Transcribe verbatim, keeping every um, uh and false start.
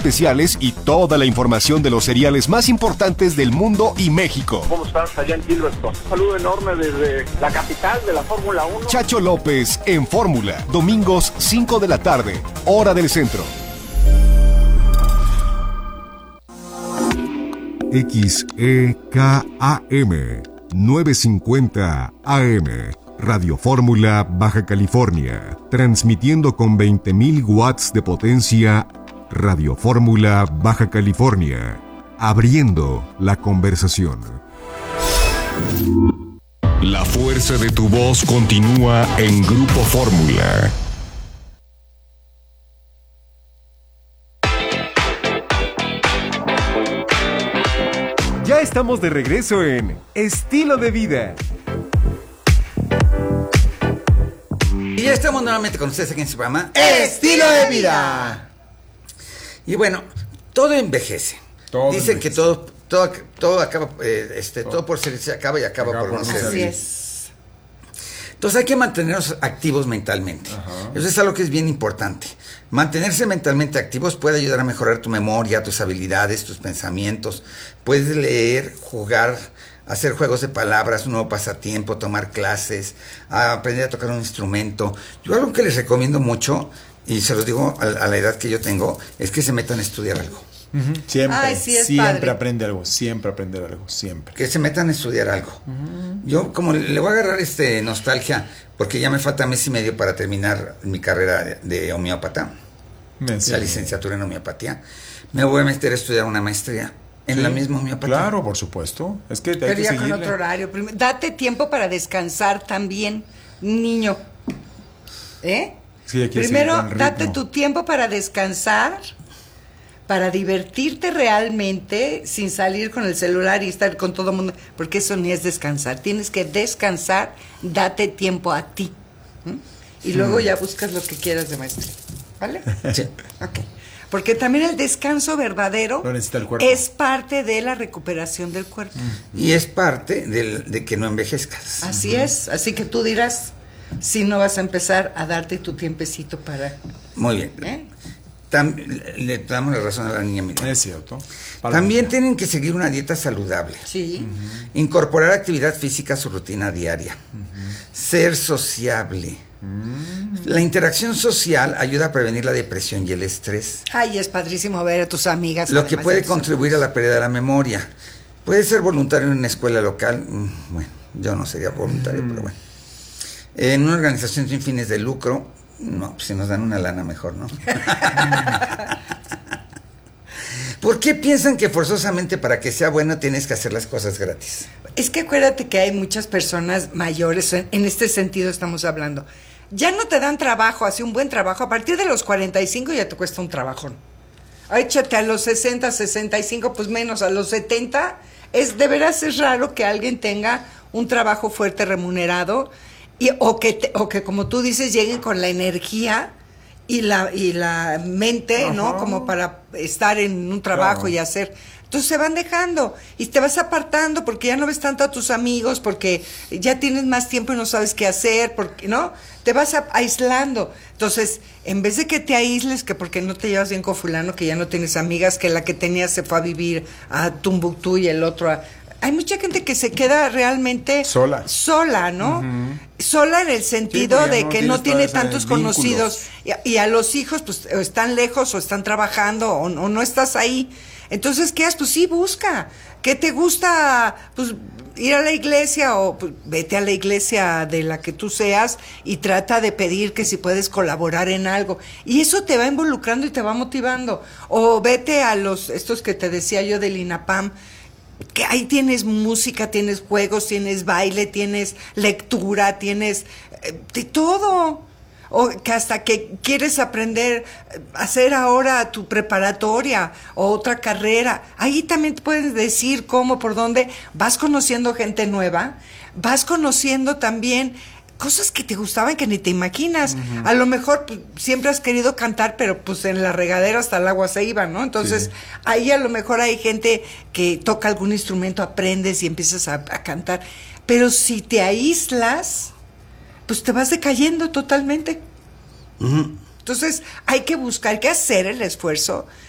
especiales y toda la información de los seriales más importantes del mundo y México. ¿Cómo estás allá en Gilberton? Un saludo enorme desde la capital de la Fórmula uno. Chacho López en Fórmula, domingos cinco de la tarde, hora del centro. X E K A M novecientos cincuenta A M, Radio Fórmula, Baja California, transmitiendo con veinte mil watts de potencia. Radio Fórmula, Baja California, abriendo la conversación. La fuerza de tu voz continúa en Grupo Fórmula. Ya estamos de regreso en Estilo de Vida. Y ya estamos nuevamente con ustedes aquí en su programa Estilo de Vida. Y bueno, todo envejece. Todo Dicen envejece. que todo, todo, todo acaba, eh, este, todo. todo por ser se acaba y acaba, acaba por, por no ser. Así es. Entonces hay que mantenernos activos mentalmente. Ajá. Eso es algo que es bien importante. Mantenerse mentalmente activos puede ayudar a mejorar tu memoria, tus habilidades, tus pensamientos. Puedes leer, jugar, hacer juegos de palabras, un nuevo pasatiempo, tomar clases, aprender a tocar un instrumento. Yo algo que les recomiendo mucho, y se los digo a, a la edad que yo tengo, es que se metan a estudiar algo. Uh-huh. Siempre, Ay, sí es siempre padre. aprende algo, siempre aprender algo, siempre. Que se metan a estudiar algo. Uh-huh. Yo como le voy a agarrar este nostalgia, porque ya me falta mes y medio para terminar mi carrera de, de homeópata, sí. La licenciatura en homeopatía, me voy a meter a estudiar una maestría en sí. la misma homeopatía. Claro, por supuesto. Es que hay Pero que ya seguirle. con otro horario. Date tiempo para descansar también, niño. ¿Eh? Sí, hay que Primero, seguir con date ritmo. tu tiempo para descansar, para divertirte realmente, sin salir con el celular y estar con todo el mundo, porque eso ni es descansar. Tienes que descansar, date tiempo a ti. ¿Mm? Y luego ya buscas lo que quieras de maestría. ¿Vale? Sí. Ok. Porque también el descanso verdadero Lo necesita el cuerpo. es parte de la recuperación del cuerpo. Y es parte del, de que no envejezcas. Así es. Así que tú dirás si no vas a empezar a darte tu tiempecito para... Muy bien. ¿Eh? Tam, le damos la razón a la niña Miriam. Es cierto. Para También tienen que seguir una dieta saludable. Sí. Uh-huh. Incorporar actividad física a su rutina diaria. Uh-huh. Ser sociable. Uh-huh. La interacción social ayuda a prevenir la depresión y el estrés. Ay, es padrísimo ver a tus amigas. Lo que puede contribuir a la pérdida de la memoria. Puede ser voluntario en una escuela local. Bueno, yo no sería voluntario, uh-huh. pero bueno. En una organización sin fines de lucro. No, pues si nos dan una lana mejor, ¿no? ¿Por qué piensan que forzosamente para que sea bueno tienes que hacer las cosas gratis? Es que acuérdate que hay muchas personas mayores, en, en este sentido estamos hablando. Ya no te dan trabajo, así un buen trabajo. A partir de los cuarenta y cinco ya te cuesta un trabajón. Échate a los sesenta, sesenta y cinco, pues menos a los setenta. Es, de veras es raro que alguien tenga un trabajo fuerte remunerado. Y, o, que te, o que, como tú dices, lleguen con la energía y la, y la mente, ajá, ¿no? Como para estar en un trabajo, claro, y hacer. Entonces se van dejando y te vas apartando porque ya no ves tanto a tus amigos, porque ya tienes más tiempo y no sabes qué hacer, porque, ¿no? Te vas a, aislando. Entonces, en vez de que te aísles, que porque no te llevas bien con fulano, que ya no tienes amigas, que la que tenías se fue a vivir a Tumbuctú y el otro a... Hay mucha gente que se queda realmente sola, sola, ¿no? Uh-huh. Sola en el sentido sí, de no que no tiene tantos conocidos y a, y a los hijos pues o están lejos o están trabajando o, o no estás ahí. Entonces, ¿qué haces? Pues sí, busca. ¿Qué te gusta? Pues ir a la iglesia o pues, vete a la iglesia de la que tú seas y trata de pedir que si puedes colaborar en algo. Y eso te va involucrando y te va motivando. O vete a los, estos que te decía yo del INAPAM, que ahí tienes música, tienes juegos, tienes baile, tienes lectura, tienes eh, de todo. O que hasta que quieres aprender a hacer ahora tu preparatoria o otra carrera, ahí también te puedes decir cómo, por dónde, vas conociendo gente nueva, vas conociendo también cosas que te gustaban que ni te imaginas. Uh-huh. A lo mejor pues, siempre has querido cantar, pero pues en la regadera hasta el agua se iba, ¿no? Entonces, sí, ahí a lo mejor hay gente que toca algún instrumento, aprendes y empiezas a, a cantar. Pero si te aíslas, pues te vas decayendo totalmente. Uh-huh. Entonces, hay que buscar, hay que hacer el esfuerzo